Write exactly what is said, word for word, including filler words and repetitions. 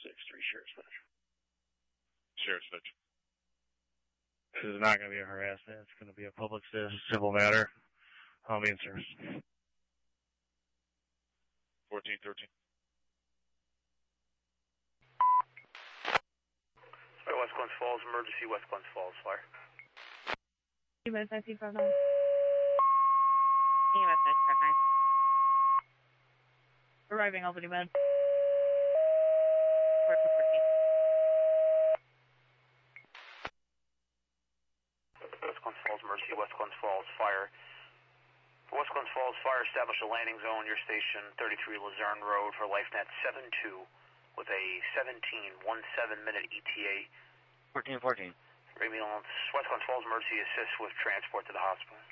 six three, Sheriff's Dispatch. Sheriff's Dispatch. This is not going to be a harassment. It's going to be a public civil matter. I'll be in service. fourteen thirteen. Sorry, West Glens Falls, emergency West Glens Falls, fire. E M S nineteen five nine. E M S nineteen five nine. Arriving Albany Med. fourteen fourteen. West Glens Falls, emergency West Glens Falls, fire. For West Glens Falls, fire established a landing zone, your station, thirty-three Luzerne Road for LifeNet seven two with a seventeen seventeen minute E T A. fourteen fourteen. Ambulance, West Glens Falls, emergency assist with transport to the hospital.